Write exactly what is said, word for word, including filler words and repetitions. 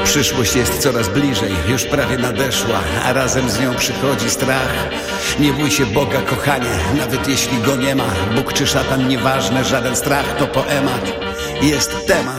Przyszłość jest coraz bliżej, już prawie nadeszła, a razem z nią przychodzi strach. Nie bój się Boga, kochanie, nawet jeśli go nie ma. Bóg czy szatan, nieważne, żaden strach to poemat. Jest temat,